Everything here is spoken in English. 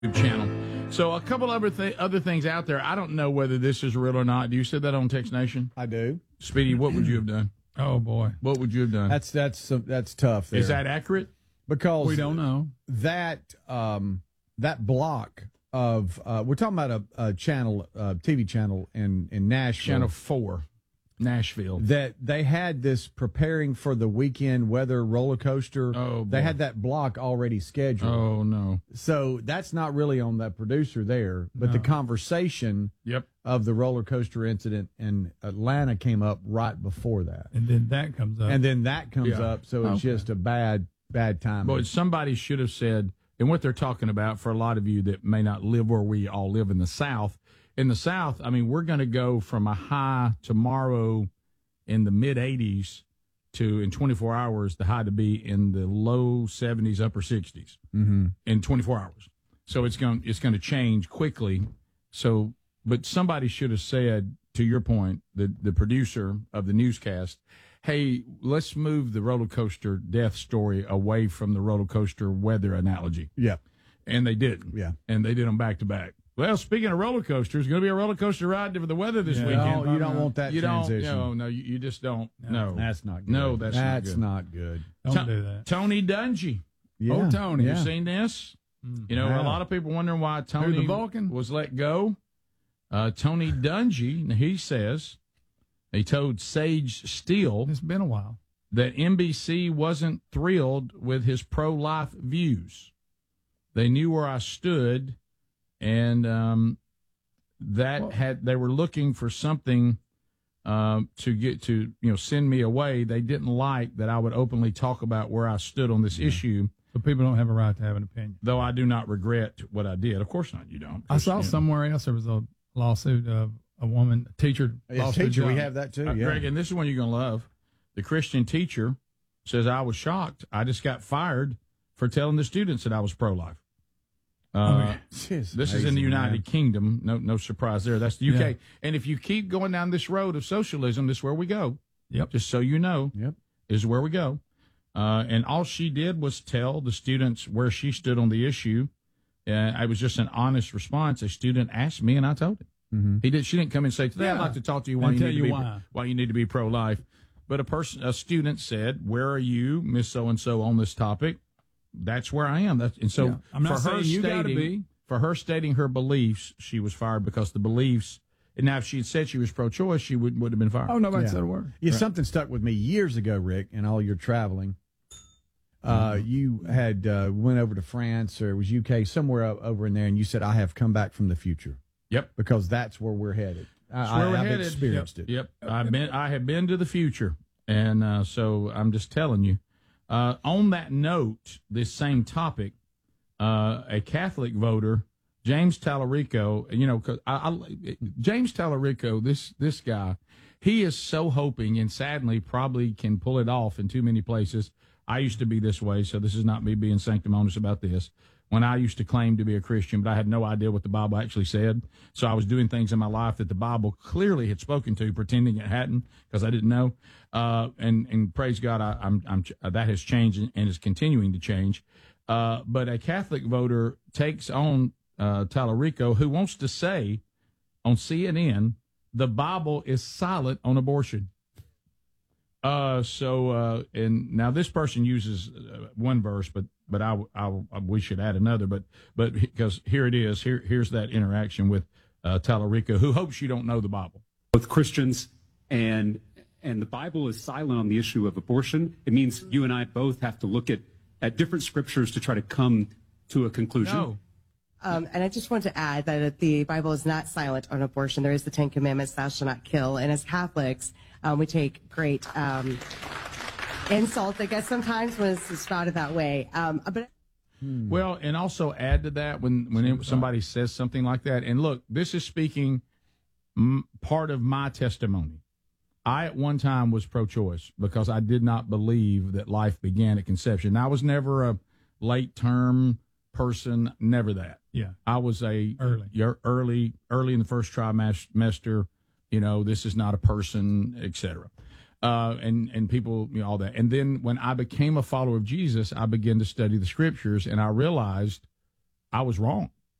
channel. So a couple other things out there. I don't know whether this is real or not. Do you say that on Text Nation? I do. Speedy, what would you have done? Oh boy, what would you have done? That's tough. There. Is that accurate? Because we don't know that that block of we're talking about a channel, TV channel in Nashville, Channel 4, Nashville. that they had this preparing for the weekend weather roller coaster. Oh, boy. They had that block already scheduled. Oh no! So that's not really on that producer there, but the conversation of the roller coaster incident in Atlanta came up right before that, and then that comes up, so it's just a bad time. But somebody should have said, and what they're talking about for a lot of you that may not live where we all live in the South. In the South, I mean, we're going to go from a high tomorrow in the mid 80s to in 24 hours, the high to be in the low 70s, upper 60s in 24 hours. So it's going to change quickly. So, but somebody should have said, to your point, the producer of the newscast, hey, let's move the roller coaster death story away from the roller coaster weather analogy. Yeah. And they didn't. Yeah. And they did them back to back. Well, speaking of roller coasters, going to be a roller coaster ride for the weather this weekend. No, you don't want that transition. No, you just don't. No. That's not good. No, that's not good. Don't do that. Tony Dungy. Yeah. Oh, Tony. Yeah. You seen this? You know, a lot of people wondering why Tony the Vulcan? was let go. Tony Dungy, he says, he told Sage Steele It's been a while. that NBC wasn't thrilled with his pro-life views. They knew where I stood, and they were looking for something to get to, send me away. They didn't like that I would openly talk about where I stood on this issue. So people don't have a right to have an opinion. Though I do not regret what I did. Of course not, you don't. I saw somewhere else there was a lawsuit of a woman, a teacher. Yes, teacher, we have that too. Yeah. Greg, and this is one you're going to love. The Christian teacher says, I was shocked. I just got fired for telling the students that I was pro-life. This is in the United Kingdom. No surprise there. That's the UK. Yeah. And if you keep going down this road of socialism, this is where we go. Yep. Just so you know, is where we go. And all she did was tell the students where she stood on the issue. It was just an honest response. A student asked me, and I told him. Mm-hmm. She didn't come and say, today I'd like to talk to you why you need to be pro-life. But a student said, where are you, Miss So-and-so, on this topic? That's where I am. I'm not saying you got to be. For her stating her beliefs, she was fired because the beliefs. And now, if she had said she was pro-choice, she would have been fired. Oh, nobody said a word. Yeah, right. Something stuck with me years ago, Rick, in all your traveling. You had went over to France, or it was UK, somewhere over in there, and you said, I have come back from the future. Yep. Because that's where we're headed. I've experienced it. Yep. I have been to the future. And so I'm just telling you. On that note, this same topic, a Catholic voter, James Tallarico, James Tallarico, this guy, he is so hoping, and sadly probably can pull it off in too many places. I used to be this way, so this is not me being sanctimonious about this. When I used to claim to be a Christian, but I had no idea what the Bible actually said. So I was doing things in my life that the Bible clearly had spoken to, pretending it hadn't, because I didn't know. And praise God, that has changed and is continuing to change. But a Catholic voter takes on Tallarico, who wants to say on CNN, the Bible is silent on abortion. And now this person uses one verse, but we should add another, but because here it is, here's that interaction with Tallarico, who hopes you don't know the Bible. Both Christians and the Bible is silent on the issue of abortion. It means you and I both have to look at different scriptures to try to come to a conclusion. No. And I just want to add that the Bible is not silent on abortion. There is the Ten Commandments, thou shalt not kill. And as Catholics, we take great insult, I guess, sometimes when it's spouted that way. Well, and also add to that when somebody says something like that. And look, this is speaking part of my testimony. I at one time was pro-choice because I did not believe that life began at conception. I was never a late term person, never that. Yeah, I was early in the first trimester. This is not a person, etc. And people, all that. And then when I became a follower of Jesus, I began to study the scriptures, and I realized I was wrong.